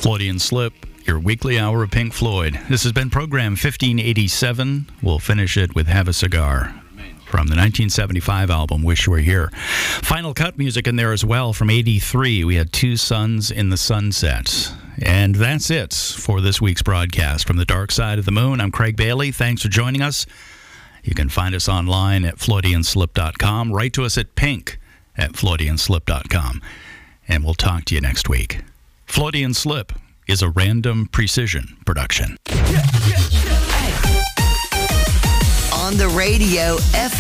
Freudian Slip, your weekly hour of Pink Floyd. This has been program 1587. We'll finish it with Have a Cigar from the 1975 album Wish You Were Here. Final cut music in there as well from 83. We had Two Suns in the Sunset. And that's it for this week's broadcast. From the Dark Side of the Moon, I'm Craig Bailey. Thanks for joining us. You can find us online at FloridianSlip.com. Write to us at pink@FloridianSlip.com. And we'll talk to you next week. Freudian Slip is a Random Precision production. On the radio,